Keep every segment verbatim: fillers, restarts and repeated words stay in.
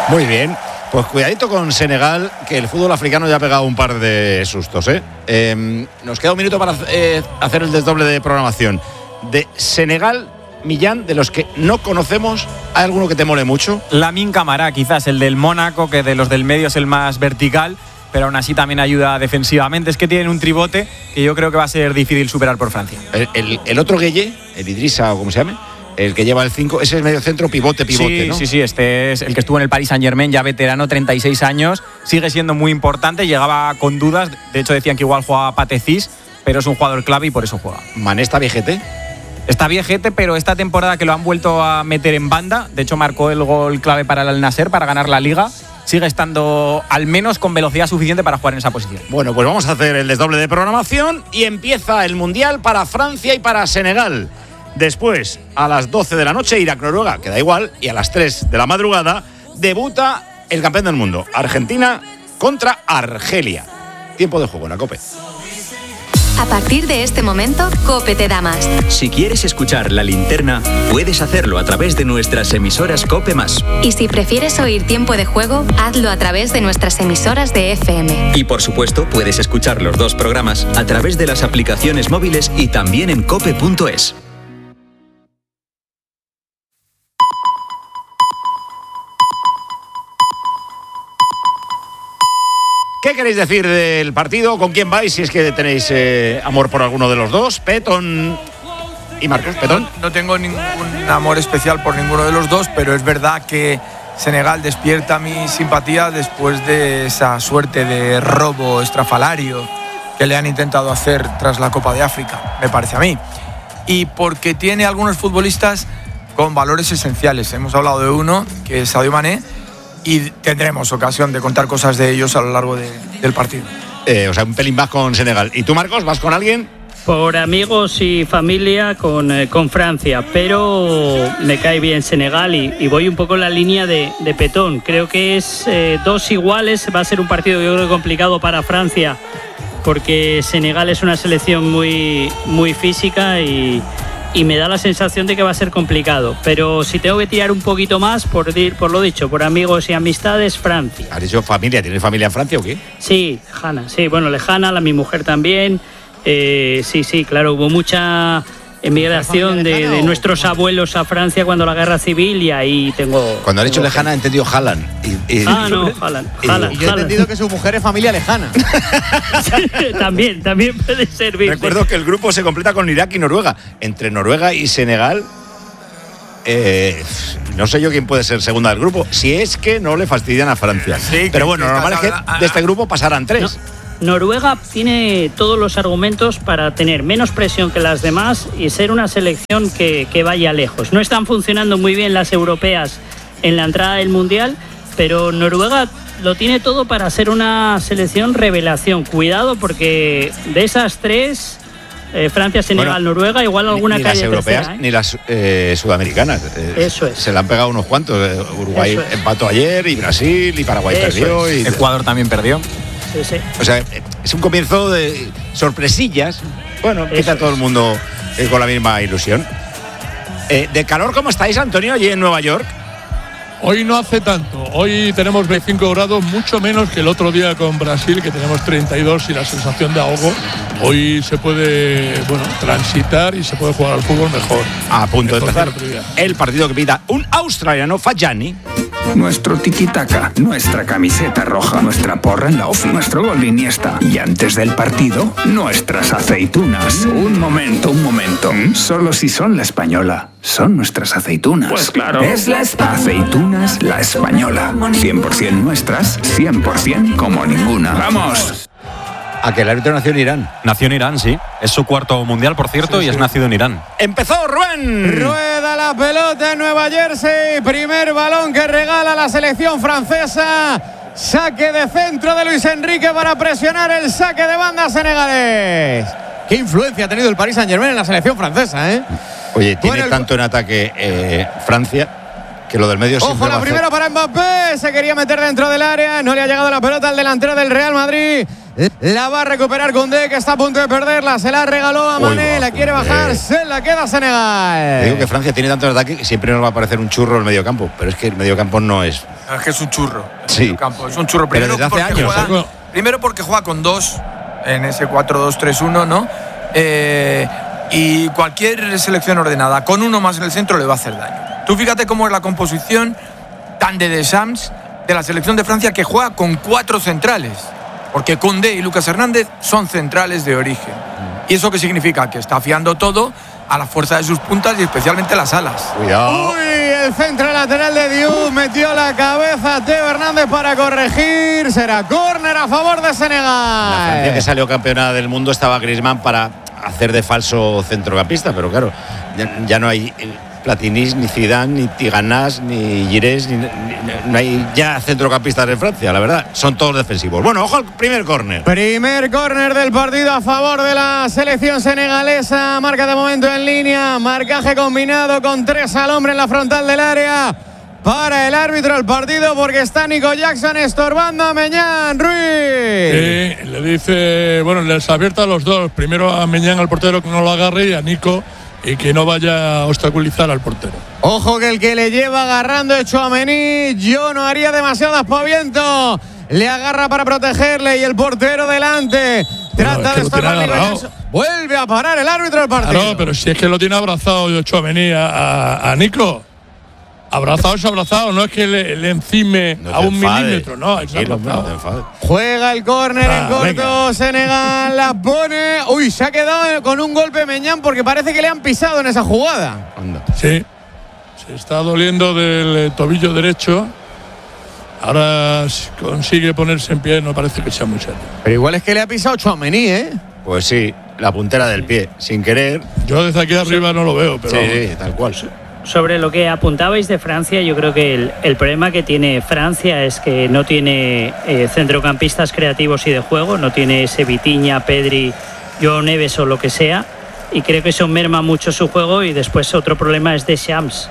Muy bien. Pues cuidadito con Senegal, que el fútbol africano ya ha pegado un par de sustos, ¿eh? eh nos queda un minuto para eh, hacer el desdoble de programación. De Senegal, Millán, de los que no conocemos, ¿hay alguno que te mole mucho? Lamine Camara, quizás el del Mónaco, que de los del medio es el más vertical, pero aún así también ayuda defensivamente. Es que tienen un tribote que yo creo que va a ser difícil superar por Francia. El, el, el otro Gueye, el Idrissa o como se llame, el que lleva el cinco, ese es medio centro, pivote, pivote, sí, ¿no? Sí, sí, este es el que estuvo en el Paris Saint-Germain, ya veterano, treinta y seis años, sigue siendo muy importante, llegaba con dudas, de hecho decían que igual jugaba Patecis, pero es un jugador clave y por eso juega. ¿Mané está viejete? Está viejete, pero esta temporada que lo han vuelto a meter en banda, de hecho marcó el gol clave para el Al-Nassr para ganar la Liga, sigue estando al menos con velocidad suficiente para jugar en esa posición. Bueno, pues vamos a hacer el desdoble de programación y empieza el Mundial para Francia y para Senegal. Después, a las doce de la noche, Irak-Noruega, que da igual, y a las tres de la madrugada, debuta el campeón del mundo, Argentina contra Argelia. Tiempo de juego en la COPE. A partir de este momento, COPE te da más. Si quieres escuchar La Linterna, puedes hacerlo a través de nuestras emisoras COPE más. Y si prefieres oír Tiempo de Juego, hazlo a través de nuestras emisoras de F M. Y por supuesto, puedes escuchar los dos programas a través de las aplicaciones móviles y también en cope punto es. ¿Qué queréis decir del partido? ¿Con quién vais? Si es que tenéis eh, amor por alguno de los dos. Petón y Marcos. Petón. No, no tengo ningún amor especial por ninguno de los dos, pero es verdad que Senegal despierta mi simpatía después de esa suerte de robo estrafalario que le han intentado hacer tras la Copa de África, me parece a mí. Y porque tiene algunos futbolistas con valores esenciales. Hemos hablado de uno, que es Sadio Mané, y tendremos ocasión de contar cosas de ellos a lo largo de, del partido. Eh, o sea, un pelín más con Senegal. ¿Y tú, Marcos, vas con alguien? Por amigos y familia con, eh, con Francia, pero me cae bien Senegal y, y voy un poco en la línea de, de Petón. Creo que es eh, dos iguales, va a ser un partido yo creo complicado para Francia, porque Senegal es una selección muy, muy física y... y me da la sensación de que va a ser complicado. Pero si tengo que tirar un poquito más, por, por lo dicho, por amigos y amistades, Francia. ¿Has dicho familia? ¿Tienes familia en Francia o qué? Sí, lejana, sí, bueno, lejana, la mi mujer también. Eh, sí, sí, claro, hubo mucha emigración de, de nuestros abuelos a Francia cuando la guerra civil y ahí tengo... Cuando ha dicho tengo lejana, he entendido Haaland. Y, y, ah, no, Haaland. Y, Haaland, y yo he entendido que su mujer es familia lejana. también, también puede servir. Recuerdo que el grupo se completa con Irak y Noruega. Entre Noruega y Senegal, eh, no sé yo quién puede ser segunda del grupo, si es que no le fastidian a Francia. Sí, pero bueno, que normal es que de este grupo pasarán tres. No. Noruega tiene todos los argumentos para tener menos presión que las demás y ser una selección que, que vaya lejos. No están funcionando muy bien las europeas en la entrada del Mundial, pero Noruega lo tiene todo para ser una selección revelación. Cuidado porque de esas tres, eh, Francia, Senegal, bueno, Noruega, igual alguna ni, ni cae las de europeas tercera, ¿eh? Ni las eh, sudamericanas. Eh, Eso es. Se le han pegado unos cuantos. Eh, Uruguay es. empató ayer y Brasil y Paraguay Eso perdió. es. Y Ecuador también perdió. Sí, sí. O sea, es un comienzo de sorpresillas. Bueno, empieza todo el mundo eh, con la misma ilusión. Eh, ¿De calor cómo estáis, Antonio, allí en Nueva York? Hoy no hace tanto. Hoy tenemos veinticinco grados, mucho menos que el otro día con Brasil, que tenemos treinta y dos y la sensación de ahogo. Hoy se puede, bueno, transitar y se puede jugar al fútbol mejor. A punto mejor de empezar el partido que pita un australiano, Fajani. Nuestro tiki-taka, nuestra camiseta roja, nuestra porra en la ofi, nuestro gol Iniesta. Y antes del partido, nuestras aceitunas. Un momento, un momento. Solo si son la española, son nuestras aceitunas. Pues claro. Es la espa- Aceitunas La Española. cien por ciento nuestras, cien por ciento como ninguna. ¡Vamos! A que el árbitro nació en Irán. Nació en Irán, sí. Es su cuarto mundial, por cierto, sí, y sí. es nacido en Irán. ¡Empezó, Rubén! Rueda la pelota en Nueva Jersey. Primer balón que regala la selección francesa. Saque de centro de Luis Enrique para presionar el saque de banda senegalés. Qué influencia ha tenido el Paris Saint-Germain en la selección francesa, ¿eh? Oye, tiene bueno, tanto en ataque eh, Francia que lo del medio Ojo, siempre la va a primera hacer... para Mbappé. Se quería meter dentro del área. No le ha llegado la pelota al delantero del Real Madrid. La va a recuperar Koundé, que está a punto de perderla. Se la regaló a Mané. Uy, la quiere bajar. Eh. Se la queda Senegal. Te digo que Francia tiene tanto en ataque que siempre nos va a parecer un churro el mediocampo. Pero es que el mediocampo no es Es que es un churro. Sí. El campo. Es un churro. Pero Primero desde hace porque, años, juega, ¿eh? primero porque juega con dos en ese cuatro dos tres uno, ¿no? Eh, y cualquier selección ordenada con uno más en el centro le va a hacer daño. Tú fíjate cómo es la composición tan de Deschamps de la selección de Francia, que juega con cuatro centrales. Porque Koundé y Lucas Hernández son centrales de origen. ¿Y eso qué significa? Que está fiando todo a la fuerza de sus puntas y especialmente las alas. Cuidado. Uy, el centro lateral de Diouf metió la cabeza a Teo Hernández para corregir. Será córner a favor de Senegal. La Francia que salió campeona del mundo estaba Griezmann para hacer de falso centrocampista, pero claro, ya, ya no hay Platini, ni Zidane, ni Tiganas, ni Girés, ni, ni, no hay ya centrocampistas en Francia, la verdad, son todos defensivos. Bueno, ojo al primer córner. Primer córner del partido a favor de la selección senegalesa. Marca de momento en línea. Marcaje combinado con tres al hombre en la frontal del área. Para el árbitro el partido porque está Nico Jackson estorbando a Meñán. Ruiz. Sí, le dice, bueno, les abierta a los dos. Primero a Meñán, al portero, que no lo agarre, y a Nico, y que no vaya a obstaculizar al portero. Ojo que el que le lleva agarrando es Tchouaméni. Yo no haría demasiado aspaviento. Le agarra para protegerle y el portero delante. Trata Bueno, es que de estorbar Nico Jackson. Vuelve a parar el árbitro del partido. Claro, pero si es que lo tiene abrazado Tchouaméni a, a, a Nico. Abrazado es abrazado, no es que le, le encime No a un enfades. milímetro, no, es Sí, no, abrazado. no te enfades. Juega el córner Ah, en corto. venga. Senegal la pone. Uy, se ha quedado con un golpe Meñán porque parece que le han pisado en esa jugada. Anda. Sí, se está doliendo del eh, tobillo derecho. Ahora si consigue ponerse en pie, no parece que sea muy serio. Pero igual es que le ha pisado Tchouaméni, ¿eh? Pues sí, la puntera del pie, sin querer. Yo desde aquí arriba no lo veo, pero Sí, sí, tal cual. Sobre lo que apuntabais de Francia, yo creo que el, el problema que tiene Francia es que no tiene eh, centrocampistas creativos y de juego, no tiene ese Vitinha, Pedri, Joao Neves o lo que sea, y creo que eso merma mucho su juego. Y después otro problema es Deschamps,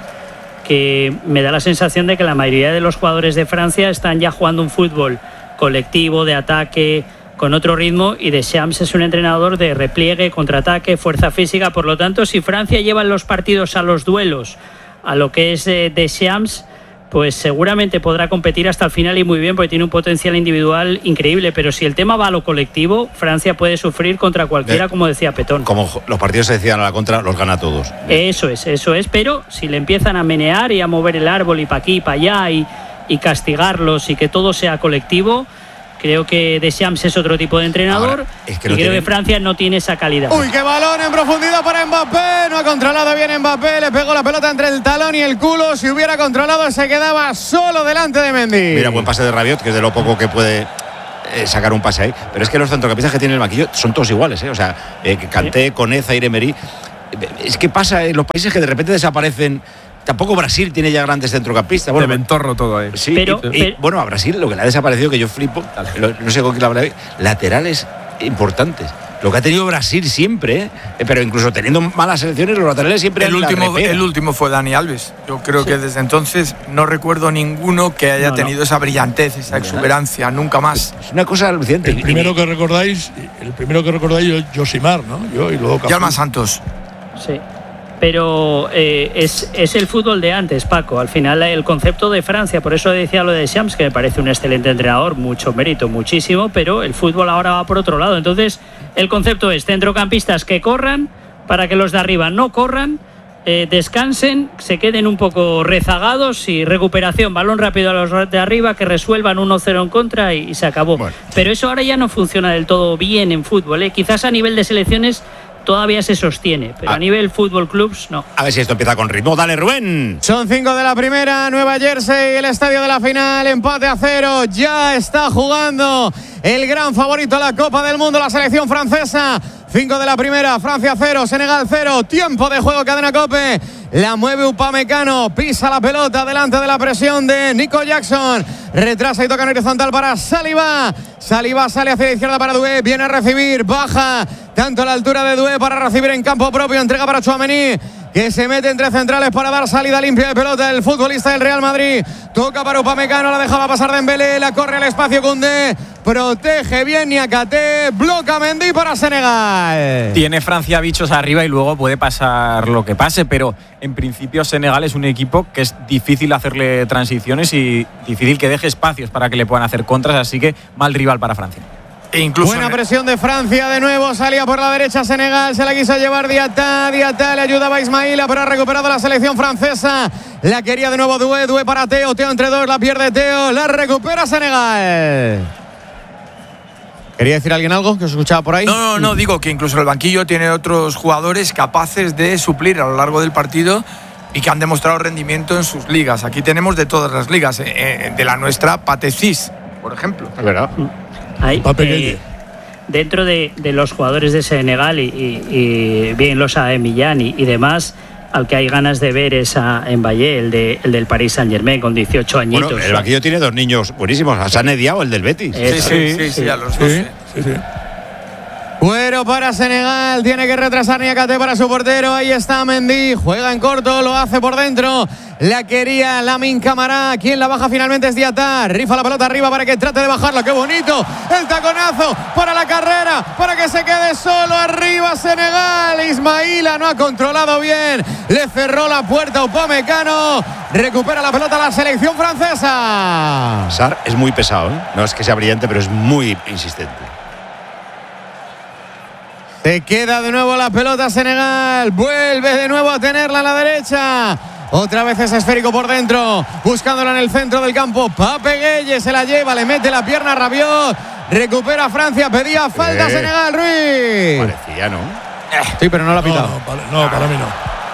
que me da la sensación de que la mayoría de los jugadores de Francia están ya jugando un fútbol colectivo, de ataque, con otro ritmo, y Deschamps es un entrenador de repliegue, contraataque, fuerza física. Por lo tanto, si Francia lleva los partidos a los duelos, a lo que es eh, Deschamps, pues seguramente podrá competir hasta el final y muy bien, porque tiene un potencial individual increíble. Pero si el tema va a lo colectivo, Francia puede sufrir contra cualquiera, Eh, como decía Petón. Como los partidos se decían a la contra, los gana todos. Eso es, eso es, pero si le empiezan a menear y a mover el árbol y para aquí y para allá y, y castigarlos y que todo sea colectivo, creo que Deschamps es otro tipo de entrenador. Ahora, es que y no creo tienen- que Francia no tiene esa calidad. Uy, qué balón en profundidad para Mbappé. No ha controlado bien Mbappé. Le pegó la pelota entre el talón y el culo. Si hubiera controlado, se quedaba solo delante de Mendy. Mira, buen pase de Rabiot, que es de lo poco que puede eh, sacar un pase ahí. Pero es que los centrocampistas que tiene el maquillo son todos iguales, ¿eh? O sea, eh, que Kanté, Koné, Zaire Emery. Es que pasa en los países que de repente desaparecen. Tampoco Brasil tiene ya grandes centrocampistas. Bueno, de mentorro todo ahí. sí, Pero- y- y, pero- bueno, a Brasil lo que le ha desaparecido, que yo flipo, lo- no sé con quién la habrá, laterales importantes. Lo que ha tenido Brasil siempre, ¿eh? Pero incluso teniendo malas selecciones, los laterales siempre El han la último, repera. el último fue Dani Alves. Yo creo que desde entonces no recuerdo ninguno que haya No, no. tenido esa brillantez, esa exuberancia, nunca más. Es una cosa alucinante. el primero que recordáis, el primero que recordáis, Josimar, ¿no? Yo y luego Cafú. Yalma Santos. Sí. Pero eh, es, es el fútbol de antes, Paco. Al final el concepto de Francia, por eso decía lo de Deschamps, que me parece un excelente entrenador, mucho mérito, muchísimo, pero el fútbol ahora va por otro lado. Entonces el concepto es centrocampistas que corran para que los de arriba no corran, eh, descansen, se queden un poco rezagados y recuperación, balón rápido a los de arriba, que resuelvan uno cero en contra y, y se acabó. Bueno. Pero eso ahora ya no funciona del todo bien en fútbol, ¿eh? Quizás a nivel de selecciones todavía se sostiene, pero Ah. a nivel fútbol clubs no. A ver si esto empieza con ritmo. Dale, Rubén. Son cinco de la primera, Nueva Jersey, el estadio de la final, empate a cero. Ya está jugando el gran favorito a la Copa del Mundo, la selección francesa. Cinco de la primera, Francia cero, Senegal cero. Tiempo de juego, cadena COPE. La mueve Upamecano, pisa la pelota delante de la presión de Nico Jackson. Retrasa y toca en horizontal para Saliba. Saliba sale hacia la izquierda para Doué, viene a recibir, baja tanto a la altura de Doué para recibir en campo propio, entrega para Tchouaméni. que se mete entre centrales para dar salida limpia de pelota. El futbolista del Real Madrid toca para Upamecano, la dejaba pasar Dembélé, la corre al espacio Koundé, protege bien Niakhaté, bloca Mendy para Senegal. Tiene Francia bichos arriba y luego puede pasar lo que pase, pero en principio Senegal es un equipo que es difícil hacerle transiciones y difícil que deje espacios para que le puedan hacer contras, así que mal rival para Francia. E incluso Buena presión de Francia de nuevo, salía por la derecha Senegal, se la quiso llevar Diatá, Diatá le ayudaba a Ismaila, pero ha recuperado la selección francesa, la quería de nuevo Doué, Doué para Teo, Teo entre dos, la pierde Teo, la recupera Senegal. ¿Quería decir alguien algo que os escuchaba por ahí? No, no, no, digo que incluso el banquillo tiene otros jugadores capaces de suplir a lo largo del partido y que han demostrado rendimiento en sus ligas. Aquí tenemos de todas las ligas, eh, de la nuestra, Patecis, por ejemplo. Es verdad. Hay, eh, dentro de, de los jugadores de Senegal y, y, y bien los a Millán y, y demás, al que hay ganas de ver es a Mbappé, el, de, el del Paris Saint-Germain, con dieciocho añitos. Bueno, el banquillo tiene dos niños buenísimos, Hassan Diao, el del Betis. Sí, sí, sí, sí, sí, a los dos. Sí, sí, sí. Cuero para Senegal, tiene que retrasar Niakhaté para su portero, ahí está Mendy, juega en corto, lo hace por dentro, la quería Lamine Camara, quien la baja finalmente es Diatá, rifa la pelota arriba para que trate de bajarla, qué bonito, el taconazo para la carrera, para que se quede solo arriba Senegal, Ismaila no ha controlado bien, le cerró la puerta a Upamecano, recupera la pelota la selección francesa. Sarr es muy pesado, ¿eh? No es que sea brillante, pero es muy insistente. Se queda de nuevo la pelota Senegal. Vuelve de nuevo a tenerla a la derecha. Otra vez es esférico por dentro. Buscándola en el centro del campo. Pape Gueye se la lleva. Le mete la pierna a Rabiot. Recupera Francia. Pedía falta eh, Senegal. Ruiz. Parecía, ¿no? Sí, pero no la ha pitado. No, no, para, no, para mí no.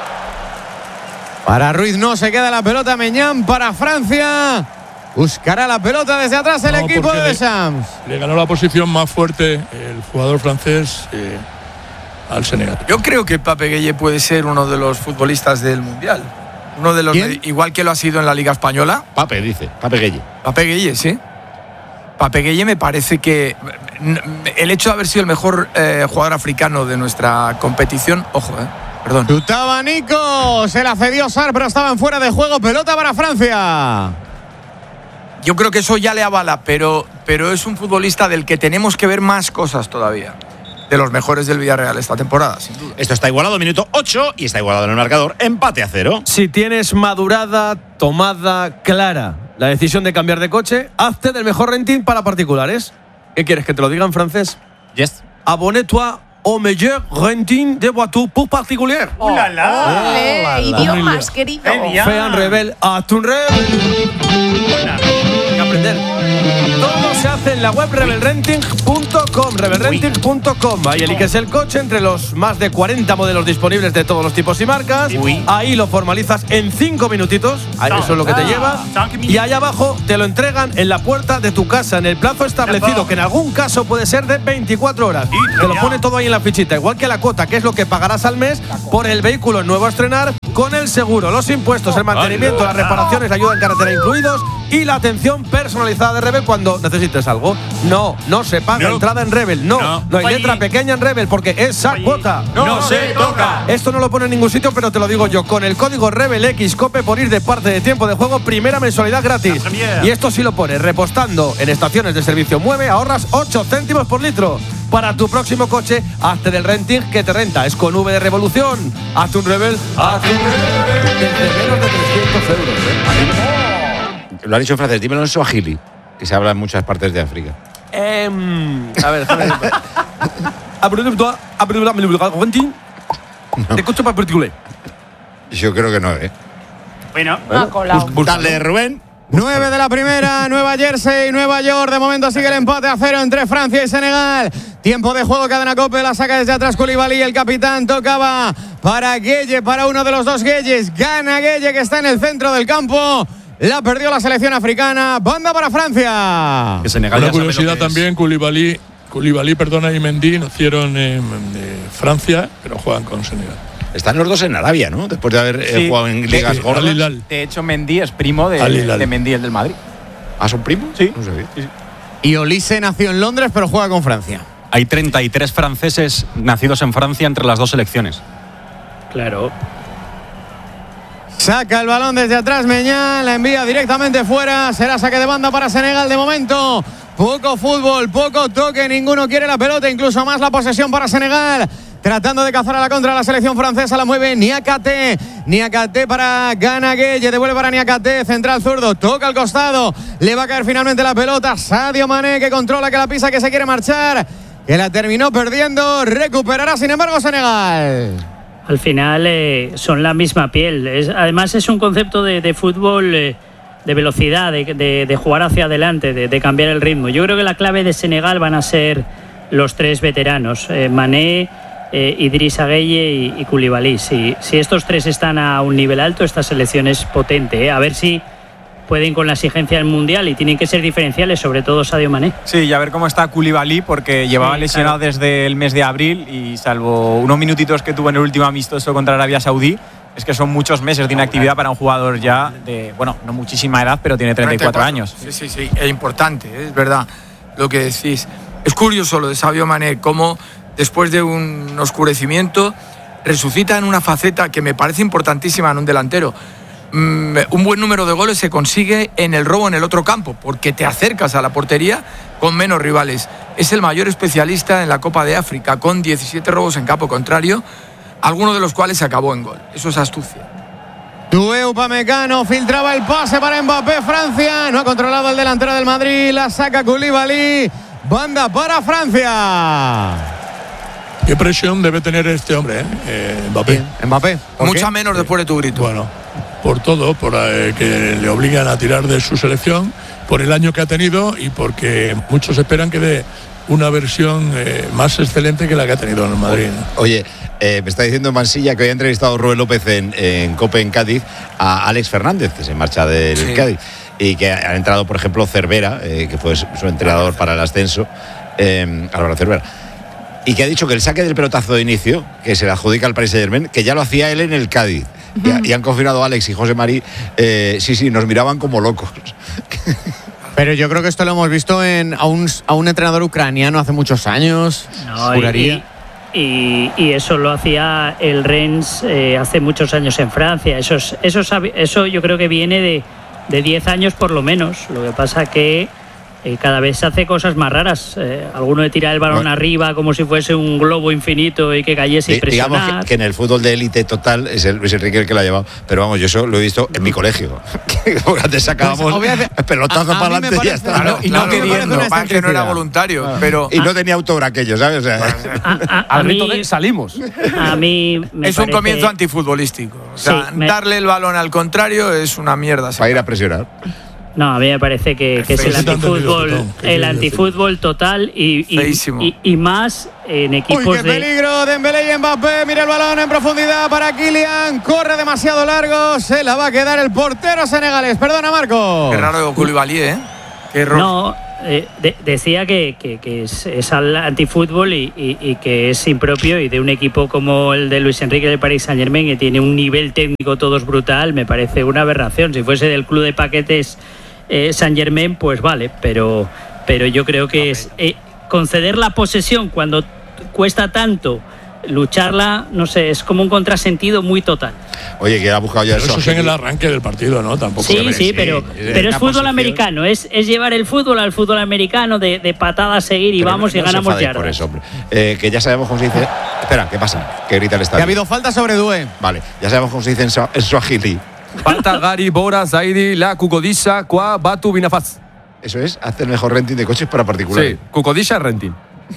Para Ruiz no se queda la pelota. Meñán para Francia. Buscará la pelota desde atrás el no, equipo de Deschamps. Le, le ganó la posición más fuerte el jugador francés eh, al Senegal. Yo creo que Pape Gueye puede ser uno de los futbolistas del Mundial. Uno de los de, igual que lo ha sido en la Liga Española. Pape dice, Pape Gueye. Pape Gueye, sí. Pape Gueye me parece que el hecho de haber sido el mejor eh, jugador africano de nuestra competición, ojo, eh, perdón. Chutaba Nico, se la cedió Sarr, pero estaban fuera de juego. Pelota para Francia. Yo creo que eso ya le avala, pero, pero es un futbolista del que tenemos que ver más cosas todavía. De los mejores del Villarreal esta temporada, sin duda. Esto está igualado, minuto ocho, y está igualado en el marcador, empate a cero. Si tienes madurada, tomada, clara la decisión de cambiar de coche, hazte del mejor renting para particulares. ¿Qué quieres, que te lo diga en francés? Yes. Abonne-toi au meilleur renting de voitures pour particulier. ¡Oh, la, la! ¡Ole! ¡Idiomas, querido! Fean Rebel a tu Rebel. Que aprender. Todo se hace en la web rebel renting punto com, rebel renting punto com. Ahí eliges el coche entre los más de cuarenta modelos disponibles de todos los tipos y marcas. Uy. Ahí lo formalizas en cinco minutitos. Ahí eso es lo que te lleva. Y ahí abajo te lo entregan en la puerta de tu casa en el plazo establecido, que en algún caso puede ser de veinticuatro horas. Te lo pone todo ahí en la fichita, igual que la cuota, que es lo que pagarás al mes por el vehículo nuevo a estrenar, con el seguro, los impuestos, el mantenimiento, las reparaciones, la ayuda en carretera incluidos y la atención personalizada de Rebel cuando necesites algo. No, no se paga no. entrada en Rebel, no, no, no hay Oye. letra pequeña en Rebel porque es esa cuota. No, no se toca. Esto no lo pone en ningún sitio, pero te lo digo yo. Con el código RebelXCOPE por ir de parte de tiempo de juego, primera mensualidad gratis. Y esto sí lo pone, repostando en estaciones de servicio Mueve, ahorras ocho céntimos por litro. Para tu próximo coche, hazte del renting que te renta. Es con V de revolución. Hazte un Rebel, hazte un Rebel. Desde menos de trescientos euros. ¿eh? Lo ha dicho en francés, dímelo en Swahili, que se habla en muchas partes de África. Eh, a ver, déjame. ¿Te escucho para particular? Yo creo que no, ¿eh? Bueno, bueno dale, Rubén. nueve de la primera, Nueva Jersey, Nueva York. De momento sigue el empate a cero entre Francia y Senegal. Tiempo de juego, cadena Cope, la saca desde atrás Koulibaly. El capitán tocaba para Gueye, para uno de los dos Gueyes. Gana Gueye, que está en el centro del campo. La perdió la selección africana. Banda para Francia. Que Senegal Una curiosidad también, Koulibaly, Koulibaly, perdona, y Mendy nacieron en Francia, pero juegan con Senegal. Están los dos en Arabia, ¿no? Después de haber sí. eh, jugado en ligas sí, gordas. Al-Hilal. De hecho, Mendy es primo de, de Mendy, el del Madrid. ¿Ah, son primos? Sí. No sabía. Sí, sí. Y Olise nació en Londres, pero juega con Francia. Hay treinta y tres franceses nacidos en Francia entre las dos selecciones. Claro. Saca el balón desde atrás Meñán, la envía directamente fuera. Será saque de banda para Senegal de momento. Poco fútbol, poco toque, ninguno quiere la pelota, incluso más la posesión para Senegal. Tratando de cazar a la contra la selección francesa, la mueve Niakate. Niakate para Ganagué, devuelve para Niakate, central zurdo, toca al costado. Le va a caer finalmente la pelota. Sadio Mané que controla, que la pisa, que se quiere marchar. Que la terminó perdiendo, recuperará sin embargo Senegal. Al final eh, son la misma piel. Es, además es un concepto de, de fútbol eh, de velocidad, de, de, de jugar hacia adelante, de, de cambiar el ritmo. Yo creo que la clave de Senegal van a ser los tres veteranos, eh, Mané, eh, Idrissa Gueye y, y Koulibaly. Si, si estos tres están a un nivel alto, esta selección es potente. Eh. A ver si pueden con la exigencia del Mundial y tienen que ser diferenciales, sobre todo Sadio Mané. Sí, y a ver cómo está Koulibaly, porque llevaba sí, lesionado claro. desde el mes de abril y salvo unos minutitos que tuvo en el último amistoso contra Arabia Saudí, es que son muchos meses de inactividad para un jugador ya de, bueno, no muchísima edad, pero tiene treinta y cuatro años. Sí, sí, sí, es importante, es verdad lo que decís. Es curioso lo de Sadio Mané, cómo después de un oscurecimiento resucita en una faceta que me parece importantísima en un delantero. Mm, un buen número de goles se consigue en el robo en el otro campo, porque te acercas a la portería con menos rivales. Es el mayor especialista en la Copa de África, con diecisiete robos en campo contrario, alguno de los cuales se acabó en gol. Eso es astucia. Doué Upamecano filtraba el pase para Mbappé. Francia no ha controlado el delantero del Madrid, la saca Koulibaly. Banda para Francia. Qué presión debe tener este hombre, ¿eh? Eh, Mbappé. Bien. Mbappé. Mucha qué? menos después de tu grito. Bueno, por todo, por eh, que le obligan a tirar de su selección, por el año que ha tenido y porque muchos esperan que dé una versión eh, más excelente que la que ha tenido en el Madrid. ¿no? Oye, eh, me está diciendo Mansilla que hoy ha entrevistado Rubén López en, en COPE en Cádiz a Alex Fernández, que se marcha del sí. Cádiz, y que ha entrado, por ejemplo, Cervera, eh, que fue su entrenador para el ascenso, eh, Álvaro Cervera, y que ha dicho que el saque del pelotazo de inicio, que se le adjudica al Paris Saint-Germain, que ya lo hacía él en el Cádiz. Uh-huh. y, y han confirmado Alex y José Mari, eh, sí, sí, nos miraban como locos. Pero yo creo que esto lo hemos visto en, a, un, a un entrenador ucraniano hace muchos años. No, y, y, y eso lo hacía el Rennes eh, hace muchos años en Francia. Eso, es, eso, eso yo creo que viene de, de diez años por lo menos. Lo que pasa que eh, cada vez se hace cosas más raras. Eh, alguno de tirar el balón bueno, arriba como si fuese un globo infinito y que cayese y presionar. Digamos que, que en el fútbol de élite total es el Luis Enrique el que lo ha llevado. Pero vamos, yo eso lo he visto en mi colegio. Antes sacábamos pues, pelotazo para adelante y ya está. Claro, y no claro, queriendo, no, que no era voluntario. Ah. Pero, y no tenía autor aquello, ¿sabes? O sea, a, a, a al rito de salimos. A mí me es parece... un comienzo antifutbolístico. O sea, sí, me... darle el balón al contrario es una mierda. Para ir a presionar. No, a mí me parece que, que es el antifútbol, el antifútbol total y, y, y, y más en equipos Uy, qué de... peligro, Dembélé y Mbappé, mira el balón en profundidad para Kylian, corre demasiado largo, se la va a quedar el portero senegalés. Perdona, Marco. Qué raro Koulibaly, ¿eh? Qué error. No, eh, de, decía que, que, que es, es al antifútbol y, y, y que es impropio, y de un equipo como el de Luis Enrique del Paris Saint-Germain, que tiene un nivel técnico todos brutal, me parece una aberración. Si fuese del club de paquetes Eh, Saint Germain, pues vale, pero, pero yo creo que es eh, conceder la posesión cuando cuesta tanto lucharla, no sé, es como un contrasentido muy total. Oye, que ha buscado ya pero eso. Eso es en el arranque del partido, ¿no? Tampoco. Sí, sí, sí, pero, pero es fútbol posición. americano, es, es llevar el fútbol al fútbol americano de, de patada a seguir y pero vamos no, no y ganamos yardas. Por eso, hombre. Eh, que ya sabemos cómo se dice. Espera, ¿qué pasa? Que grita el estadio. Que ha habido falta sobre Doué. Vale, ya sabemos cómo se dice en, su, en Swahili. Falta Gary, Bora, Zaidi, La, Cucodisha, Qua, Batu, Binafaz. Eso es, hace el mejor renting de coches para particulares. Sí, Cucodisha renting.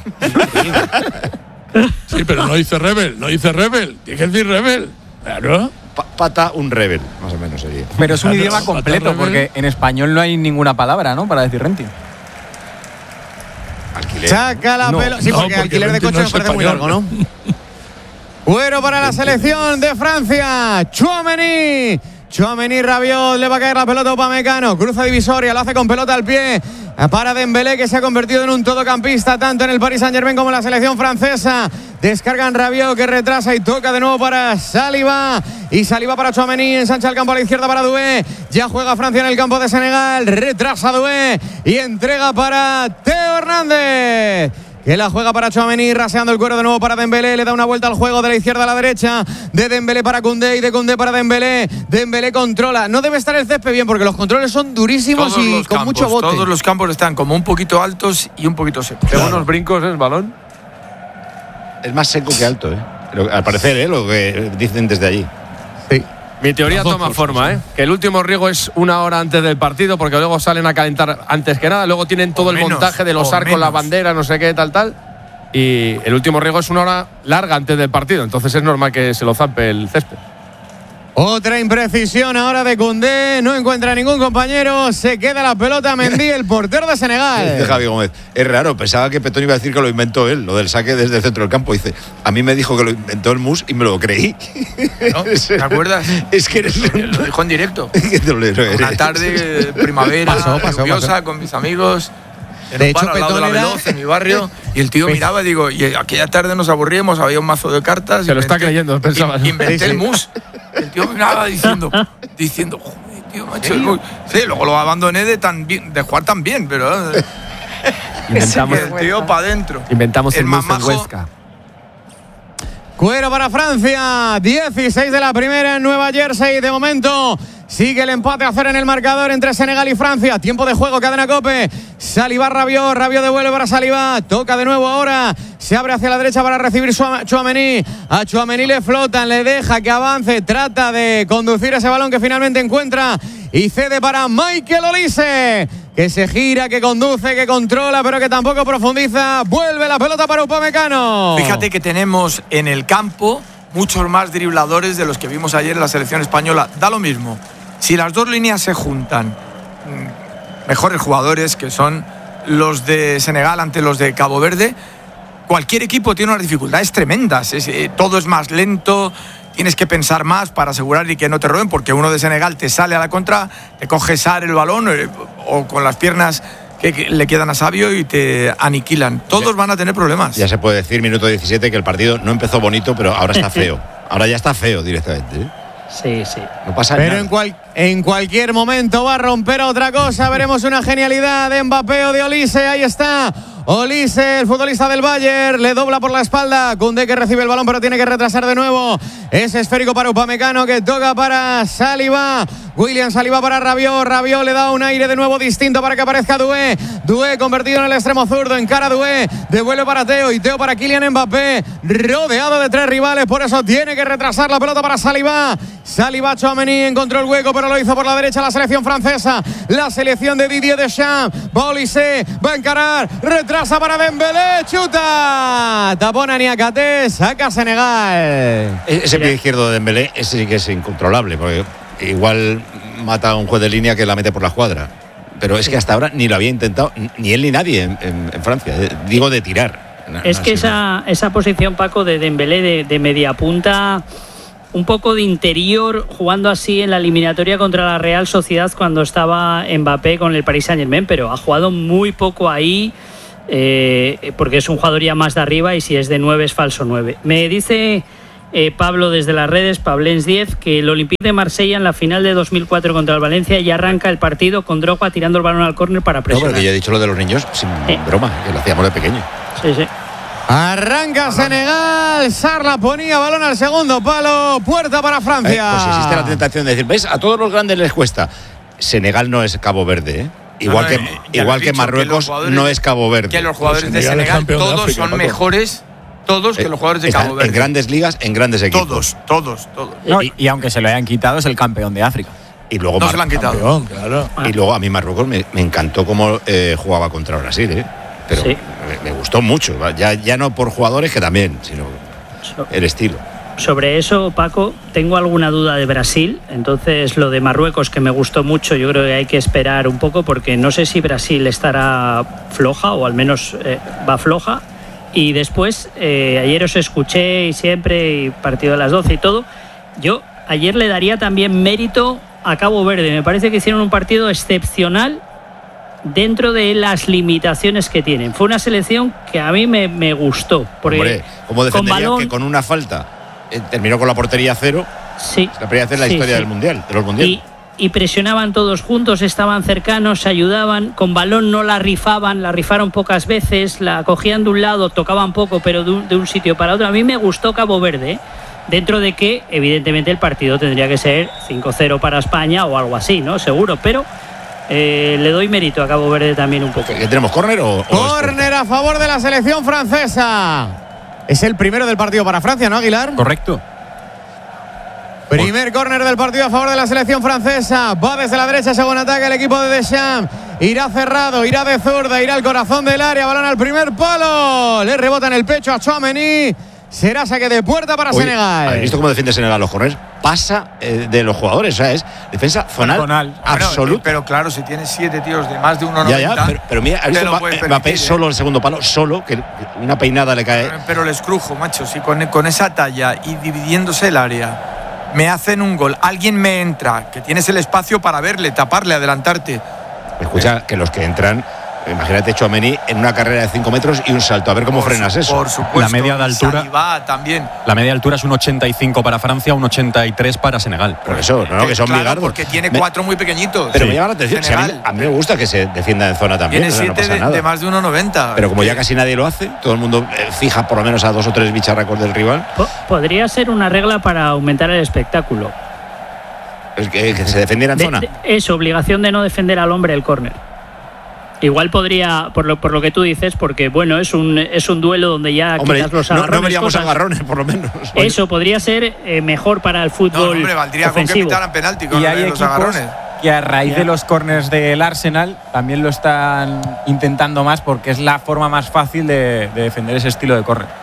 Sí, pero no dice Rebel, no dice Rebel. Tiene que decir Rebel. Claro. Pa pata un Rebel, más o menos sería. Pero es un claro, idioma completo, porque en español no hay ninguna palabra, ¿no? Para decir renting. Alquiler. Saca la no, pelota. Sí, porque, no, porque alquiler de coche no nos parece muy largo, ¿no? Bueno para la selección de Francia. Tchouaméni. Tchouaméni, Rabiot, le va a caer la pelota a Upamecano. Cruza divisoria, lo hace con pelota al pie. Para Dembélé, que se ha convertido en un todocampista tanto en el Paris Saint-Germain como en la selección francesa. Descargan Rabiot, que retrasa y toca de nuevo para Saliba. Y Saliba para Tchouaméni, ensancha el campo a la izquierda para Doué. Ya juega Francia en el campo de Senegal. Retrasa Doué y entrega para Teo Hernández. que la juega para Tchouaméni, raseando el cuero de nuevo para Dembélé, le da una vuelta al juego de la izquierda a la derecha, de Dembélé para Koundé y de Koundé para Dembélé. Dembélé controla, no debe estar el césped bien porque los controles son durísimos todos y los con campos, mucho bote. Todos los campos están como un poquito altos y un poquito secos. Tengo unos brincos, ¿eh? El balón. Es más seco que alto, ¿eh? Lo- al parecer, ¿eh? Lo que dicen desde allí. Sí. Mi teoría Las dos toma cosas, forma, ¿eh? Que el último riego es una hora antes del partido, porque luego salen a calentar antes que nada, luego tienen todo O el menos, montaje de los o arcos, la menos. bandera, no sé qué, tal, tal. Y el último riego es una hora larga antes del partido, entonces es normal que se lo zampe el césped. Otra imprecisión ahora de Koundé, no encuentra ningún compañero, se queda la pelota Mendy, el portero de Dice Senegal. Javi Gómez, es raro, pensaba que Petón iba a decir que lo inventó él, lo del saque desde el centro del campo. Dice, a mí me dijo que lo inventó el Mus y me lo creí. ¿No? ¿Te acuerdas? Es que eres un... Lo dijo en directo. Qué dolero eres. Una tarde eh, primavera, Pasó, pasó, lluviosa, pasó. con mis amigos. En De un hecho, bar al lado de la Petón era- Veloz, en mi barrio, y el tío Pues- miraba y digo, y aquella tarde nos aburríamos, había un mazo de cartas. Se lo está creyendo, pensaba. in- Inventé Sí, sí. el mus. El tío miraba diciendo, diciendo, joder, tío, macho. el mus". Sí, luego lo abandoné de, tan bien, de jugar tan bien, pero. eh, Inventamos, el tío para adentro. inventamos el, El mus en mamajo. Huesca. Cuero para Francia, dieciséis de la primera en Nueva Jersey. De momento sigue el empate a cero en el marcador entre Senegal y Francia. Tiempo de juego, cadena Cope. Saliba, Rabiot, Rabiot devuelve para Saliba. Toca de nuevo ahora. Se abre hacia la derecha para recibir Chouam- Tchouaméni. A Tchouaméni le flotan, le deja que avance. Trata de conducir ese balón que finalmente encuentra. Y cede para Michael Olise, que se gira, que conduce, que controla, pero que tampoco profundiza. Vuelve la pelota para Upamecano. Fíjate que tenemos en el campo muchos más dribladores de los que vimos ayer en la selección española. Da lo mismo. Si las dos líneas se juntan, mm, mejores jugadores que son los de Senegal ante los de Cabo Verde, cualquier equipo tiene unas dificultades tremendas. Es, eh, todo es más lento, tienes que pensar más para asegurar y que no te roben, porque uno de Senegal te sale a la contra, te coge Sar el balón eh, o con las piernas que, que le quedan a Sabio y te aniquilan. Todos van a tener problemas. Ya se puede decir, minuto diecisiete, que el partido no empezó bonito, pero ahora está feo. Ahora ya está feo directamente, ¿eh? Sí, sí. No pasa Pero nada. en, cual, en cualquier momento va a romper otra cosa. Veremos una genialidad de Mbappé o de Olise. Ahí está. Olise, el futbolista del Bayern, le dobla por la espalda. Koundé que recibe el balón, pero tiene que retrasar de nuevo. Es esférico para Upamecano, que toca para Saliba. William Saliba para Rabiot. Rabiot le da un aire de nuevo distinto para que aparezca Doué. Doué convertido en el extremo zurdo. Encara Doué. Devuelve para Teo y Teo para Kylian Mbappé. Rodeado de tres rivales, por eso tiene que retrasar la pelota para Saliba. Saliba, Tchouaméni encontró el hueco, pero lo hizo por la derecha la selección francesa. La selección de Didier Deschamps. Va Olise, va a encarar. Retrasa para Dembélé. Chuta. Tapona Niakate. Saca Senegal. Ese pie izquierdo de Dembélé, ese sí que es incontrolable, porque igual mata a un juez de línea que la mete por la escuadra. Pero es que hasta ahora ni lo había intentado, ni él ni nadie en, en- en Francia. Eh, Digo de tirar. No, Es no, que sí, esa, esa posición, Paco, de Dembélé de, de media punta, un poco de interior, jugando así en la eliminatoria contra la Real Sociedad cuando estaba Mbappé con el Paris Saint-Germain, pero ha jugado muy poco ahí, eh, porque es un jugador ya más de arriba y si es de nueve es falso nueve. Me dice eh, Pablo desde las redes, Pablens diez, que el Olympique de Marsella en la final de dos mil cuatro contra el Valencia ya arranca el partido con Drogba tirando el balón al córner para No, presionar. porque yo he dicho lo de los niños sin Eh. broma, que lo hacíamos de pequeño. Sí, sí. Arranca Senegal. Sarla ponía balón al segundo palo. Puerta para Eh, Francia. pues existe la tentación de decir, ¿ves? A todos los grandes les cuesta. Senegal no es Cabo Verde, ¿eh? Igual No, que, no, eh, ya igual lo he que dicho, que Marruecos los jugadores no de- es Cabo Verde. Que los jugadores Pues de Senegal es Senegal campeón de todos África, son Paco. mejores, todos que Eh, los jugadores de están Cabo Verde. en grandes ligas, en grandes equipos. Todos, todos, todos. No, y, y aunque se lo hayan quitado, es el campeón de África. Y luego, No Mar- se lo han quitado. Campeón, claro. y luego a mí Marruecos me, me encantó cómo eh, jugaba contra Brasil, ¿eh? Pero Sí. me, me gustó mucho. Ya, ya no por jugadores que también, sino So- el estilo. Sobre eso, Paco, tengo alguna duda de Brasil. Entonces, lo de Marruecos, que me gustó mucho, yo creo que hay que esperar un poco porque no sé si Brasil estará floja o al menos eh, va floja. Y después, eh, ayer os escuché y siempre, y partido de las doce y todo. Yo ayer le daría también mérito a Cabo Verde. Me parece que hicieron un partido excepcional dentro de las limitaciones que tienen. Fue una selección que a mí me, me gustó. Porque Hombre, ¿cómo con defendería balón, que con una falta eh, terminó con la portería cero? sí, La primera vez en la sí, historia sí. del mundial, de los mundiales. Y, y presionaban todos juntos, estaban cercanos, se ayudaban, con balón no la rifaban, la rifaron pocas veces, la cogían de un lado, tocaban poco, pero de un, de un sitio para otro. A mí me gustó Cabo Verde, ¿eh? Dentro de que evidentemente el partido tendría que ser cinco cero para España o algo así, ¿no? Seguro, pero eh, le doy mérito a Cabo Verde también un poco. ¿Qué tenemos, córner o, o Córner a favor de la selección francesa. Es el primero del partido para Francia, ¿no, Aguilar? Correcto. Primer córner del partido a favor de la selección francesa. Va desde la derecha según ataca el equipo de Deschamps. Irá cerrado, irá de zurda, irá al corazón del área. Balón al primer palo. Le rebota en el pecho a Tchouaméni. Será saque de puerta para Oye, Senegal. ¿habéis visto cómo defiende Senegal los corners? Pasa eh, de los jugadores, o sea, es defensa zonal, Zonal. absoluta. Bueno, pero claro, si tienes siete tíos de más de uno noventa. Ya, ya, pero, pero mira, ¿has visto lo puedes Mbappé, Mbappé permitir, solo ¿eh? en el segundo palo, solo, que una peinada le cae? Pero les crujo, macho. Si con, con esa talla y dividiéndose el área me hacen un gol, alguien me entra, que tienes el espacio para verle, taparle, adelantarte. Escucha, que los que entran, imagínate Tchouaméni en una carrera de cinco metros y un salto, a ver cómo Por frenas su, eso. Por supuesto. La media de altura. Saliba también. La media de altura es un ochenta y cinco para Francia, un ochenta y tres para Senegal. Por eso, no, que son claro, bigardos. porque tiene Me- cuatro muy pequeñitos. Pero Sí. me llama la atención. Si a, mí, a mí me gusta que se defienda en zona también. Tiene o sea, no siete pasa de, nada. de más de uno noventa. Pero como ya casi nadie lo hace, todo el mundo eh, fija por lo menos a dos o tres bicharracos del rival. Po- Podría ser una regla para aumentar el espectáculo. Es que, que se defendiera en De- zona. de- es obligación de no defender al hombre el córner. Igual podría, por lo, por lo que tú dices, porque bueno, es un, es un duelo donde ya Hombre, quitas los no, agarrones. no veríamos cosas. agarrones, por lo menos. Eso podría ser eh, mejor para el fútbol No, hombre, valdría con que ofensivo. pitaran penalti con Y hay los equipos agarrones. que a raíz Ya. de los corners del Arsenal también lo están intentando más porque es la forma más fácil de, de defender ese estilo de córner.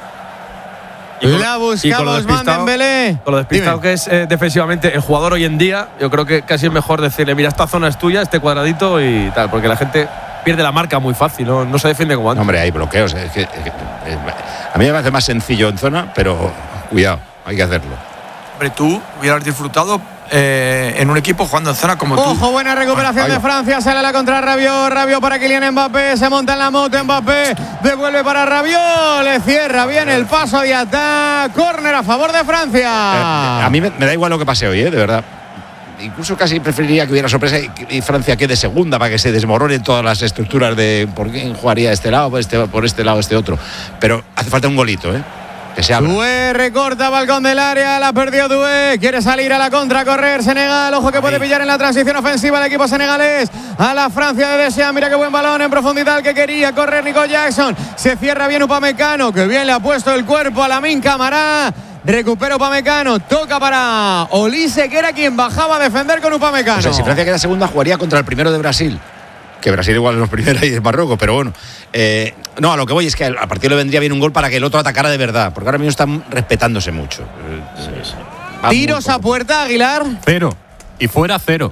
La buscamos, Van Dembélé. Con lo despistado Dime. que es eh, defensivamente el jugador hoy en día, yo creo que casi es mejor decirle, mira, esta zona es tuya, este cuadradito y tal, porque la gente pierde la marca muy fácil, no, no se defiende como antes. No, hombre, hay bloqueos. Es que, es que- es- a mí me parece más sencillo en zona, pero cuidado, hay que hacerlo. Hombre, tú hubieras disfrutado eh, en un equipo jugando en zona como tú. Ojo, buena recuperación Ahí de va. Francia. Sale la contra Rabiot. Rabiot para Kylian Mbappé. Se monta en la moto Mbappé. Devuelve para Rabiot. Le cierra bien el paso de ataque. Córner a favor de Francia. Eh, a mí me, me da igual lo que pase hoy, ¿eh? De verdad. Incluso casi preferiría que hubiera sorpresa y, y Francia quede segunda para que se desmoronen todas las estructuras de por quién jugaría este lado, por este, por este lado, este otro. Pero hace falta un golito, ¿eh? Que se abra. Doué recorta balcón del área, la perdió Doué, quiere salir a la contra, correr Senegal, ojo que puede pillar en la transición ofensiva el equipo senegalés, a la Francia de Deschamps, mira qué buen balón en profundidad el que quería correr Nico Jackson, se cierra bien Upamecano, que bien le ha puesto el cuerpo a Lamine Camara, recupera Upamecano, toca para Olise, que era quien bajaba a defender con Upamecano. O sea, si Francia queda segunda, jugaría contra el primero de Brasil. Que Brasil igual es los primeros y es Marruecos, pero bueno. Eh, no, a lo que voy es que al al partido le vendría bien un gol para que el otro atacara de verdad, porque ahora mismo están respetándose mucho. Va muy Tiros a poco. puerta, Aguilar. Cero. Y fuera cero.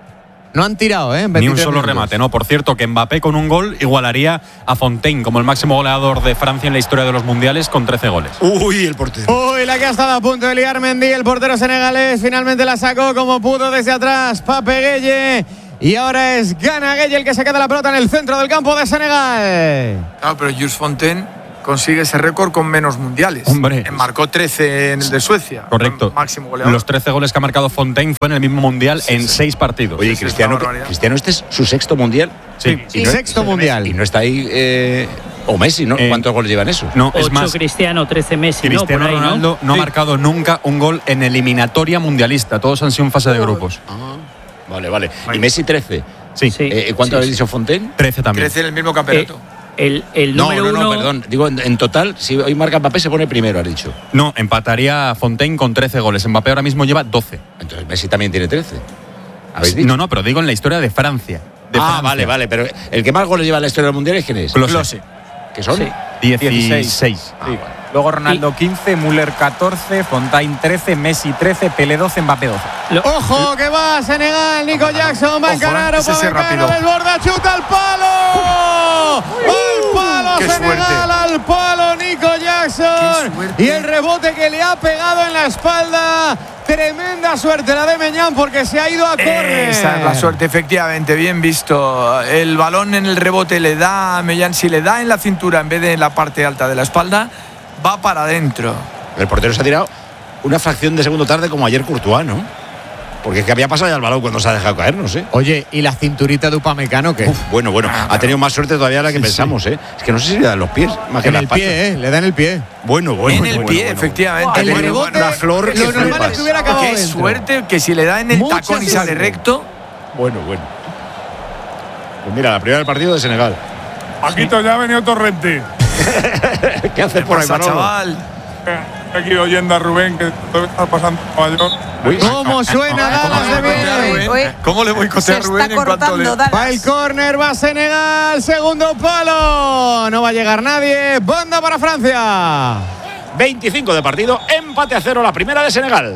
No han tirado, ¿eh? En Ni un veintitrés solo minutos. remate, ¿no? Por cierto, que Mbappé con un gol igualaría a Fontaine como el máximo goleador de Francia en la historia de los mundiales con trece goles. Uy, el portero. Uy, la que ha estado a punto de liar Mendy, el portero senegalés, finalmente la sacó como pudo desde atrás, Pape Gueye. Y ahora es Gana Gueye el que se queda la pelota en el centro del campo de Senegal. Claro, pero Jules Fontaine consigue ese récord con menos mundiales. Hombre. Marcó trece en el de Suecia. Correcto. Máximo goleador. Los trece goles que ha marcado Fontaine fue en el mismo mundial Sí, en sí. seis partidos. Oye, Sí, sí, Cristiano, es una barbaridad. Cristiano, este es su sexto mundial. Sí. Sí, no- sexto mundial. Y no está ahí. Eh, o Messi, ¿no? Eh, ¿Cuántos goles llevan eso? No, es ocho más, Cristiano, trece Messi, ¿no? Cristiano Por ahí, ¿no? Ronaldo no, Sí. ha marcado nunca un gol en eliminatoria mundialista. Todos han sido en fase de grupos. Ah, vale, vale. Y Messi trece. Sí, Sí. Eh, ¿Cuánto sí, habéis sí. dicho Fontaine? trece también. Crece en el mismo campeonato. El, el No, número no, no, uno. perdón. Digo, en, en total, si hoy marca Mbappé, se pone primero, has dicho. No, empataría a Fontaine con trece goles. Mbappé ahora mismo lleva doce. Entonces Messi también tiene trece. ¿Habéis dicho? No, no, pero digo en la historia de Francia. De ah, Francia. vale, vale. Pero el que más goles lleva en la historia del mundial es quién es. Klose. ¿Qué son? Sí. dieciséis. Ah, vale. Luego Ronaldo quince, Müller catorce, Fontaine trece, Messi trece, Pelé doce, Mbappé doce. Lo- Ojo que va Senegal, Nico Jackson va a Ojo, encarar, eh, ese sí es Upamecano rápido. desborda, chuta al palo. Al palo Qué Senegal, suerte. al palo Nico Jackson. Qué suerte. Y el rebote que le ha pegado en la espalda. Tremenda suerte la de Meñán porque se ha ido a córner. Esa es la suerte, efectivamente, bien visto. El balón en el rebote le da a Mellán, si le da en la cintura en vez de en la parte alta de la espalda, va para adentro. El portero se ha tirado una fracción de segundo tarde como ayer Courtois, ¿no? Porque es que había pasado ya el balón cuando se ha dejado caer, no sé. Oye, ¿y la cinturita de Upamecano qué? Uf, bueno, bueno, ha tenido más suerte todavía de la que sí, pensamos, sí. ¿eh? Es que no sé si le dan los pies, más que en las el patas. pie, ¿eh? Le da en el pie. Bueno, bueno. En el bueno, pie, bueno, efectivamente. Bueno. El Ha tenido rebote, una flor que lo normal flipas. es que hubiera acabado Qué dentro. suerte que si le da en el Mucha tacón y suerte. sale recto. Bueno, bueno. Pues mira, la primera del partido de Senegal. Paquito, ya ha venido Torrente. ¿Qué haces por ahí, Pasa, Manolo? chaval. Estoy aquí oyendo a Rubén, que todo está pasando en Nueva York. Uy. ¿Cómo suena Dallas de bien? Oye, ¿Cómo le voy a se cotear a Rubén está en cuanto le... cortando Va el Dallas. córner, va Senegal, segundo palo. No va a llegar nadie. Banda para Francia. veinticinco de partido, empate a cero la primera de Senegal.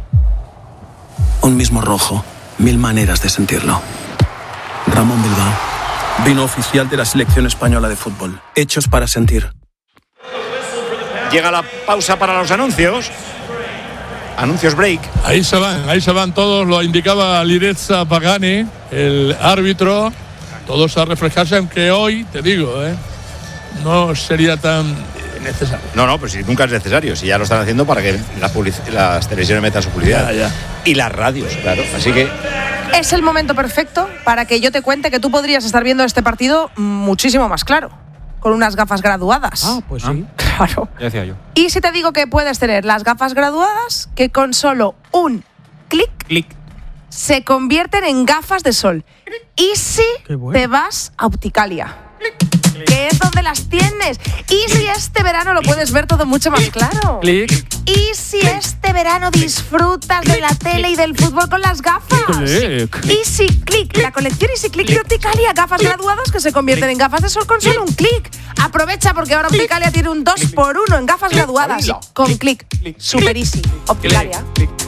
Un mismo rojo, mil maneras de sentirlo. Ramón Bilbao, vino oficial de la selección española de fútbol. Hechos para sentir. Llega la pausa para los anuncios. Anuncios break. Ahí se van, ahí se van todos, lo indicaba Lirezza Pagani, el árbitro, todos a reflejarse, aunque hoy, te digo, ¿eh? no sería tan necesario. No, no, pues si nunca es necesario, si ya lo están haciendo para que la public- las televisiones metan su publicidad. Ya, ya. Y las radios, claro. Así que Es el momento perfecto para que yo te cuente que tú podrías estar viendo este partido muchísimo más claro, con unas gafas graduadas. Ah, pues sí. Claro. Ya decía yo. Y si te digo que puedes tener las gafas graduadas, que con solo un clic Clic. se convierten en gafas de sol. Y si Qué bueno. te vas a Opticalia, que es donde las tienes. Y si este verano lo puedes ver todo mucho más claro. Clic. Y si este verano disfrutas de la tele y del fútbol con las gafas. Clic. Easy Click, la colección Easy Click de Opticalia, gafas graduadas que se convierten en gafas de sol con solo un clic. Aprovecha porque ahora Opticalia tiene un dos por uno en gafas graduadas con clic. Super easy. Opticalia.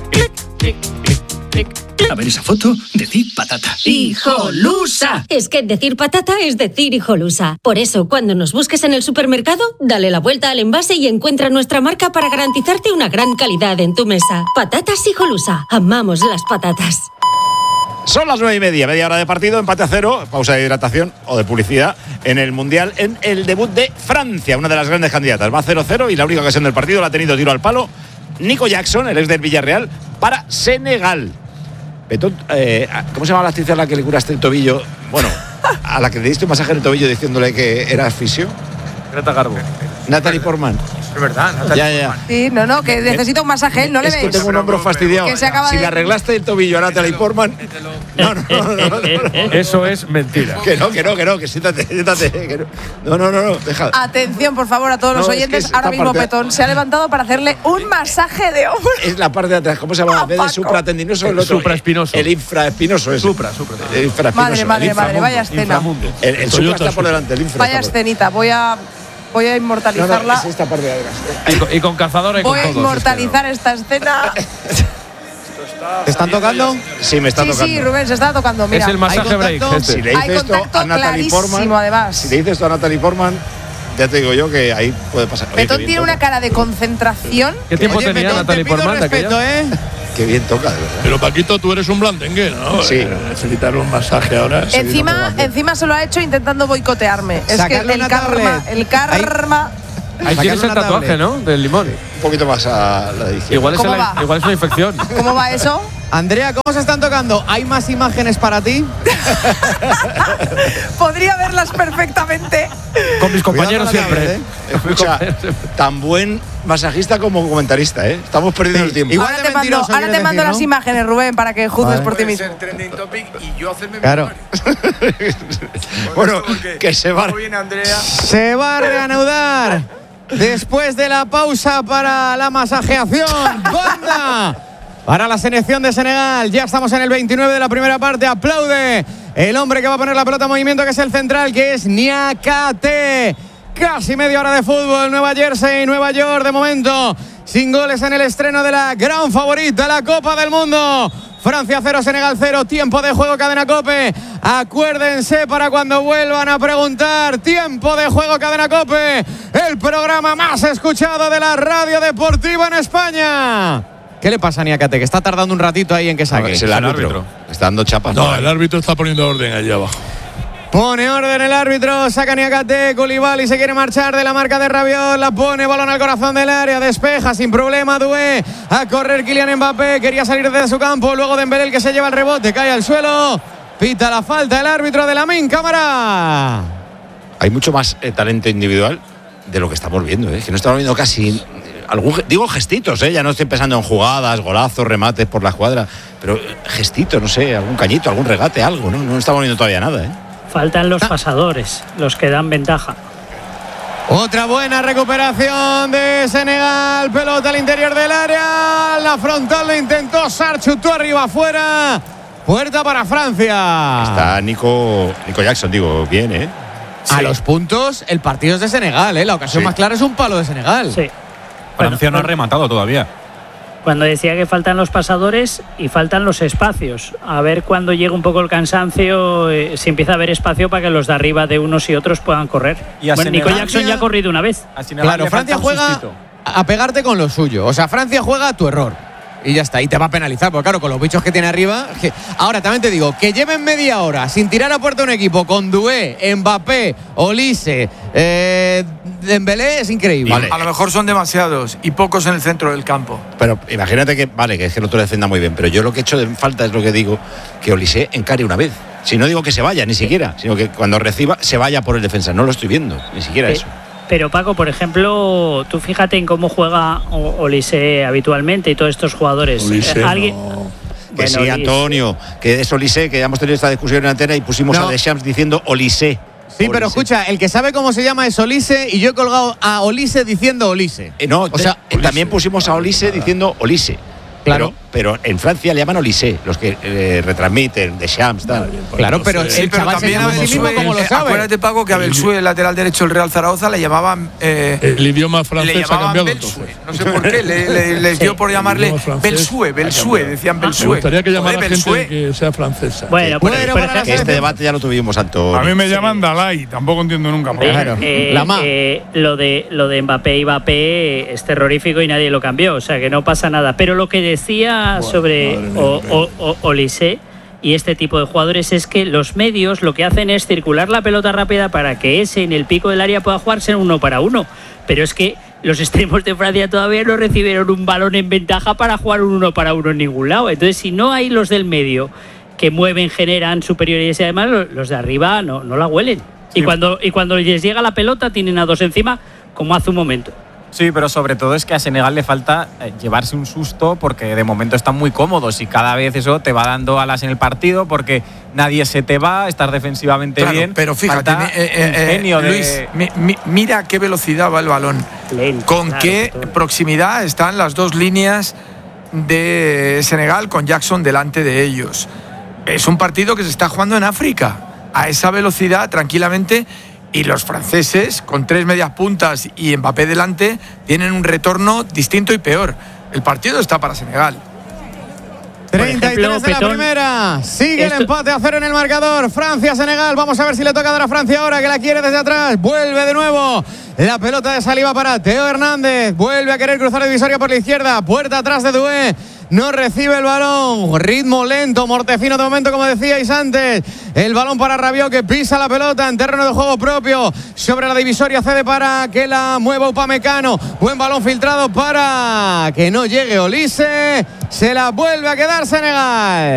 A ver esa foto, decir patata. ¡Hijolusa! Es que decir patata es decir hijolusa. Por eso, cuando nos busques en el supermercado, dale la vuelta al envase y encuentra nuestra marca para garantizarte una gran calidad en tu mesa. Patatas hijolusa. Amamos las patatas. son las nueve y media, media hora de partido, empate a cero, pausa de hidratación o de publicidad en el Mundial, en el debut de Francia, una de las grandes candidatas. Va cero cero y la única ocasión del partido la ha tenido tiro al palo Nico Jackson, el ex del Villarreal, para Senegal. Petón, eh, ¿cómo se llama la actriz a la que le curaste el tobillo? Bueno, a la que le diste un masaje en el tobillo diciéndole que era fisio. Greta Garbo. Natalie Portman. Es verdad, Natalie Ya, ya. Portman. Sí, no, no, que necesita un masaje, ¿no le Es ves? que tengo un hombro fastidiado. Que se acaba si de- le arreglaste el tobillo a Natalie Portman. No, no, no, no, no, no. Eso es mentira. Que no, que no, que no, que siéntate, siéntate. Que no. no, no, no, no, deja. Atención, por favor, a todos No, los es que oyentes. es Ahora esta mismo parte- Petón se ha levantado para hacerle un masaje de hombro. Es la parte de atrás, ¿cómo se llama? En vez de Paco. supratendinoso, el otro. Supraespinoso. El infraespinoso es. Supra, supra. El infraespinoso. Madre, el madre, inframundo. madre, vaya escena. Inframundo. El, el supra está por delante, el infra. Vaya está por- escenita, voy a, voy a No, no, inmortalizarla. es esta parte de atrás. Y con, y con cazadora y con Voy a todo. inmortalizar esta escena. ¿Te están tocando? Sí, me está Sí, tocando. sí, Rubén, se está tocando. Mira, Es el masaje ¿hay break. contacto? Este. Si le Hay dices esto contacto a Natalie clarísimo, Portman, además. si le dices esto a Natalie Portman, ya te digo yo que ahí puede pasar. Oye, Petón qué bien tiene toca. una cara de concentración. ¿Qué tiempo Oye, tenía Petón, Natalie te pido Portman de respeto, aquella? ¿eh? Qué bien toca, de verdad. Pero Paquito, tú eres un blandengue, ¿no? Sí. Eh, Necesitar un masaje ahora. Encima, encima se lo ha hecho intentando boicotearme. Es que Sacarle el una karma, tablet. el karma. Ahí tienes el una tatuaje, tablet. ¿no? Del limón. Un poquito más a la edición. Igual es, ¿Cómo la- va? igual es una infección. ¿Cómo va eso? Andrea, ¿cómo se están tocando? ¿Hay más imágenes para ti? Podría verlas perfectamente. Con mis compañeros Cuidado con la siempre. tablet, Escucha, tan buen masajista como comentarista, ¿eh? Estamos perdiendo el tiempo. Igual Ahora de te mando, mentiroso, ahora te quieres mando decir, las ¿no? imágenes, Rubén, para que juzgues Vale. por ti Puede mismo. ser trending topic y yo hacerme mi Claro. memoria. Bueno, Porque que se va. ¿cómo viene Andrea? Se va a reanudar después de la pausa para la masajeación. ¡Banda! Para la selección de Senegal. Ya estamos en el veintinueve de la primera parte. Aplaude el hombre que va a poner la pelota en movimiento, que es el central, que es Niakate. Casi media hora de fútbol. Nueva Jersey, Nueva York, de momento. Sin goles en el estreno de la gran favorita, la Copa del Mundo. Francia cero, Senegal cero, tiempo de juego, Cadena COPE. Acuérdense para cuando vuelvan a preguntar. Tiempo de juego, Cadena COPE. El programa más escuchado de la radio deportiva en España. ¿Qué le pasa a Niakate? Que está tardando un ratito ahí en que saque. Es el árbitro. Está dando chapas. No, por ahí. el árbitro está poniendo orden allí abajo. Pone orden el árbitro, saca Niakate, Koulibaly se quiere marchar de la marca de Rabiot, la pone, balón al corazón del área, despeja sin problema Doué, a correr Kylian Mbappé, quería salir desde su campo, luego Dembélé el que se lleva el rebote, cae al suelo, pita la falta el árbitro de Lamine Camara. Hay mucho más eh, talento individual de lo que estamos viendo, ¿eh? Que no estamos viendo casi eh, algún, digo gestitos, ¿eh? Ya no estoy pensando en jugadas, golazos, remates por la cuadra, pero eh, gestitos, no sé, algún cañito, algún regate, algo, ¿no? No estamos viendo todavía nada, ¿eh? Faltan los pasadores, los que dan ventaja. Otra buena recuperación de Senegal, pelota al interior del área, la frontal lo intentó, Sarr chutó arriba afuera, puerta para Francia. Está Nico, Nico Jackson, digo, bien, ¿eh? A sí. Los puntos, el partido es de Senegal, ¿eh? La ocasión sí. más clara es un palo de Senegal. Sí. Francia bueno, no ha rematado todavía. Cuando decía que faltan los pasadores y faltan los espacios. A ver cuando llega un poco el cansancio, eh, si empieza a haber espacio para que los de arriba de unos y otros puedan correr. Y a bueno, Nico Jackson ya ha corrido una vez. Claro, Francia juega a pegarte con lo suyo. O sea, Francia juega a tu error. Y ya está, y te va a penalizar, porque claro, con los bichos que tiene arriba. Que... Ahora también te digo, que lleven media hora sin tirar a puerta un equipo con Doué, Mbappé, Olise, eh, Dembélé, es increíble. Vale. A lo mejor son demasiados y pocos en el centro del campo. Pero imagínate que, vale, que es que el otro defenda muy bien, pero yo lo que he hecho de falta es lo que digo, que Olise encare una vez. Si no digo que se vaya, ni siquiera, sino que cuando reciba se vaya por el defensa. No lo estoy viendo, ni siquiera eh. eso. Pero Paco, por ejemplo, tú fíjate en cómo juega Olise habitualmente y todos estos jugadores. Olise, ¿Alguien? no. Que Bueno, sí, Antonio, que es Olise, que ya hemos tenido esta discusión en antena y pusimos no. a Deschamps diciendo Olise. Sí, pero escucha, el que sabe cómo se llama es Olise y yo he colgado a Olise diciendo Olise. Eh, no, o sea, Olise. También pusimos a Olise diciendo Olise. Claro. Pero, pero en Francia le llaman Olise, los que eh, retransmiten, Deschamps, tal. Claro, pero, sí, pero también a Belsué, como lo sabe. Acuérdate, Paco, que a Belsué, el lateral derecho del Real Zaragoza, le llamaban. Eh, el idioma francés le llamaban ha cambiado. Belsué. No sé por qué, le, le, les dio por llamarle Belsué, Belsué, decían Belsué. Me gustaría que llamara gente que sea francesa. Bueno, bueno, bueno por ejemplo, este debate ya lo tuvimos, Antonio. A mí me llaman Dalai, tampoco entiendo nunca por qué. Claro. Eh, eh, lo, de, lo de Mbappé y Mbappé es terrorífico y nadie lo cambió, o sea que no pasa nada. Pero lo que decía bueno, sobre o, o, o, Olise y este tipo de jugadores es que los medios lo que hacen es circular la pelota rápida para que ese en el pico del área pueda jugarse uno para uno. Pero es que los extremos de Francia todavía no recibieron un balón en ventaja para jugar un uno para uno en ningún lado. Entonces, si no hay los del medio que mueven, generan superioridad y además los de arriba no, no la huelen. Sí. Y cuando, y cuando les llega la pelota tienen a dos encima, como hace un momento. Sí, pero sobre todo es que a Senegal le falta eh, llevarse un susto porque de momento están muy cómodos y cada vez eso te va dando alas en el partido porque nadie se te va, estás defensivamente claro, bien. Pero fíjate, eh, eh, genio Luis, de... mi, mi, mira qué velocidad va el balón, Lento, con claro, qué todo. proximidad están las dos líneas de Senegal con Jackson delante de ellos. Es un partido que se está jugando en África a esa velocidad tranquilamente. Y los franceses, con tres medias puntas y Mbappé delante, tienen un retorno distinto y peor. El partido está para Senegal. treinta y tres de la primera. Sigue Esto... el empate a cero en el marcador. Francia-Senegal. Vamos a ver si le toca dar a Francia ahora, que la quiere desde atrás. Vuelve de nuevo la pelota de Saliba para Teo Hernández. Vuelve a querer cruzar divisoria por la izquierda. Puerta atrás de Doué. No recibe el balón. Ritmo lento, mortecino de momento, como decíais antes. El balón para Rabiot, que pisa la pelota en terreno de juego propio. Sobre la divisoria cede para que la mueva Upamecano. Buen balón filtrado para que no llegue Olise. Se la vuelve a quedar Senegal.